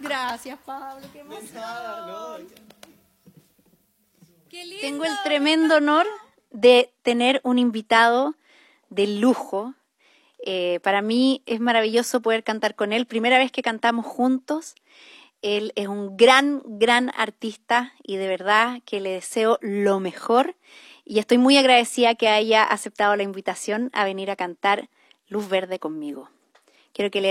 Gracias, Pablo, qué emoción. Qué lindo. Tengo el tremendo honor de tener un invitado de lujo. Para mí es maravilloso poder cantar con él. Primera vez que cantamos juntos. Él es un gran artista y de verdad que le deseo lo mejor. Y estoy muy agradecida que haya aceptado la invitación a venir a cantar Luz Verde conmigo. Quiero que le